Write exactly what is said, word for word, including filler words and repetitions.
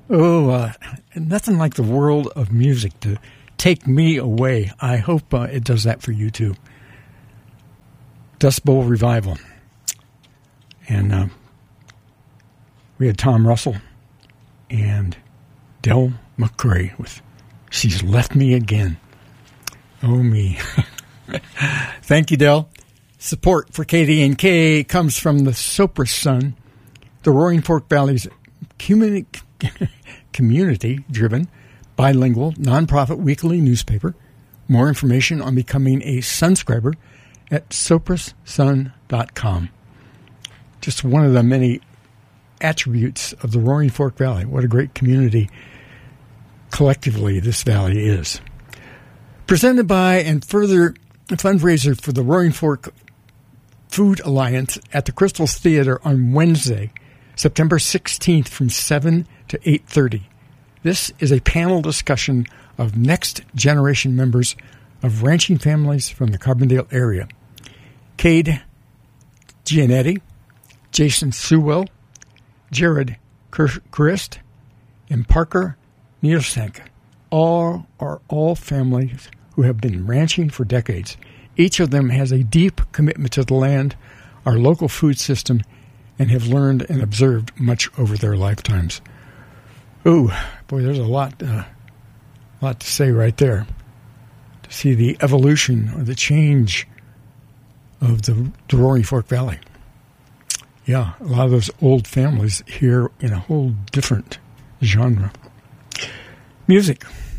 Oh, uh, nothing like the world of music to take me away. I hope uh, it does that for you too. Dust Bowl Revival. And uh, we had Tom Russell and Del McCrae with She's Left Me Again. Oh, me. Thank you, Del. Support for K D N K comes from the Sopris Sun, the Roaring Fork Valley's community, community-driven, bilingual, nonprofit weekly newspaper. More information on becoming a Sunscriber at sopris sun dot com. Just one of the many attributes of the Roaring Fork Valley. What a great community collectively this valley is. Presented by and further fundraiser for the Roaring Fork Food Alliance at the Crystals Theater on Wednesday, September sixteenth from seven to eight thirty. This is a panel discussion of next generation members of ranching families from the Carbondale area. Cade Gianetti, Jason Sewell, Jared Christ, and Parker Nielsenk. All are all families who have been ranching for decades. Each of them has a deep commitment to the land, our local food system, and have learned and observed much over their lifetimes. Ooh, boy, there's a lot, uh, lot to say right there. To see the evolution or the change of the, the Roaring Fork Valley. Yeah, a lot of those old families here in a whole different genre. Music.